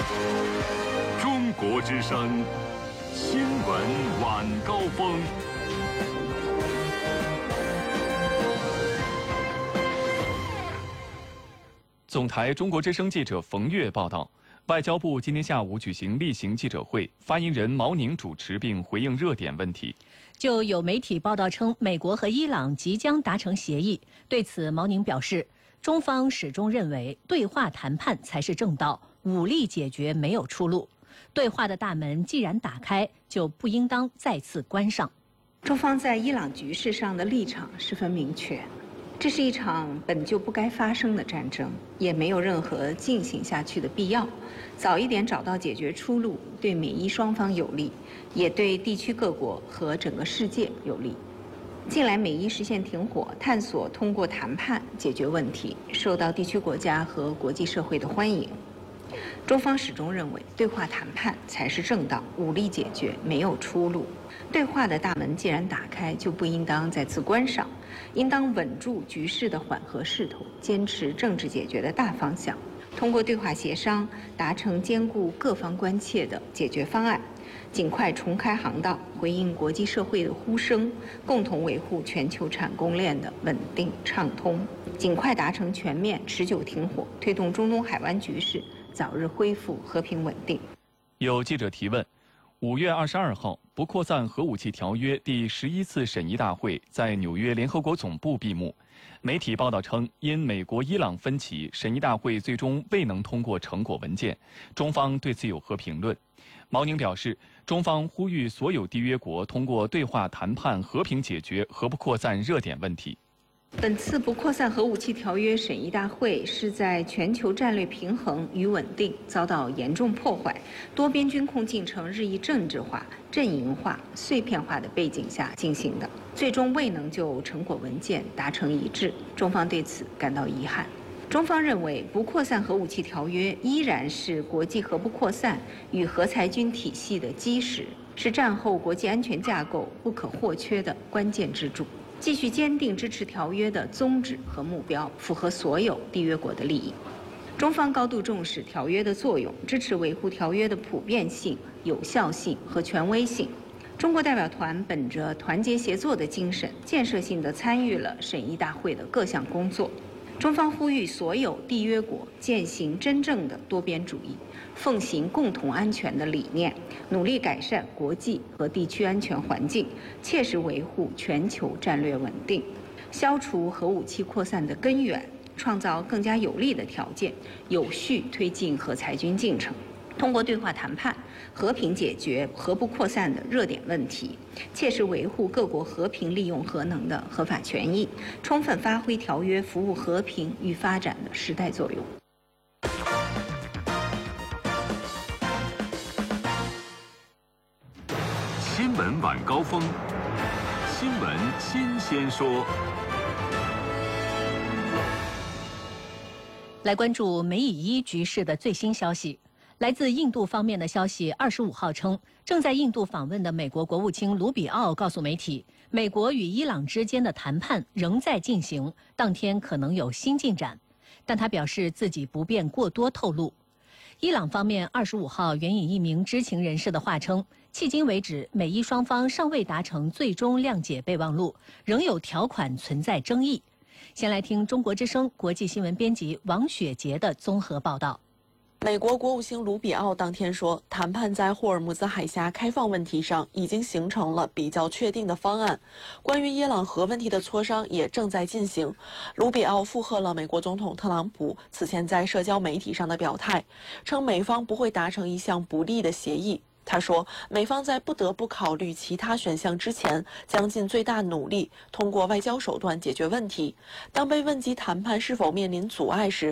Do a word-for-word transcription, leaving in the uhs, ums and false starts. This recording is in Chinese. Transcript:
中国之声新闻晚高峰。 总台中国之声记者冯月报道，外交部今天下午举行例行记者会，发言人毛宁主持并回应热点问题。 就有媒体报道称，美国和伊朗即将达成协议，对此毛宁表示，中方始终认为对话谈判才是正道，武力解决没有出路。对话的大门既然打开，就不应当再次关上。 中方在伊朗局势上的立场十分明确，这是一场本就不该发生的战争，也没有任何进行下去的必要。早一点找到解决出路，对美伊双方有利，也对地区各国和整个世界有利。近来美伊实现停火，探索通过谈判解决问题，受到地区国家和国际社会的欢迎。中方始终认为，对话谈判才是正道，武力解决没有出路。对话的大门既然打开，就不应当再次关上，应当稳住局势的缓和势头，坚持政治解决的大方向，通过对话协商达成兼顾各方关切的解决方案，尽快重开航道，回应国际社会的呼声，共同维护全球产供链的稳定畅通，尽快达成全面持久停火，推动中东海湾局势早日恢复和平稳定。 有记者提问，五月二十二号，不扩散核武器条约第十一次审议大会在纽约联合国总部闭幕。媒体报道称，因美国伊朗分歧，审议大会最终未能通过成果文件。中方对此有何评论？毛宁表示，中方呼吁所有缔约国通过对话谈判和平解决核不扩散热点问题。 本次不扩散核武器条约审议大会是在全球战略平衡与稳定遭到严重破坏、多边军控进程日益政治化、阵营化、碎片化的背景下进行的，最终未能就成果文件达成一致，中方对此感到遗憾。中方认为，不扩散核武器条约依然是国际核不扩散与核裁军体系的基石，是战后国际安全架构不可或缺的关键支柱。继续坚定支持条约的宗旨和目标，符合所有缔约国的利益。中方高度重视条约的作用，支持维护条约的普遍性、有效性和权威性。中国代表团本着团结协作的精神，建设性地参与了审议大会的各项工作。中方呼吁所有缔约国践行真正的多边主义，奉行共同安全的理念，努力改善国际和地区安全环境，切实维护全球战略稳定，消除核武器扩散的根源，创造更加有利的条件，有序推进核裁军进程。通过对话谈判，和平解决核不扩散的热点问题，切实维护各国和平利用核能的合法权益，充分发挥条约服务和平与发展的时代作用。 新闻晚高峰，新闻新鲜说。 来关注美以伊局势的最新消息。来自印度方面的消息，二十五号称，正在印度访问的美国国务卿卢比奥告诉媒体，美国与伊朗之间的谈判仍在进行，当天可能有新进展，但他表示自己不便过多透露。伊朗方面二十五号援引一名知情人士的话称，迄今为止，美伊双方尚未达成最终谅解备忘录，仍有条款存在争议。先来听中国之声国际新闻编辑王雪杰的综合报道。 美国国务卿卢比奥当天说，谈判在霍尔木兹海峡开放问题上已经形成了比较确定的方案，关于伊朗核问题的磋商也正在进行。卢比奥附和了美国总统特朗普此前在社交媒体上的表态，称美方不会达成一项不利的协议。他说，美方在不得不考虑其他选项之前，将尽最大努力通过外交手段解决问题。当被问及谈判是否面临阻碍时，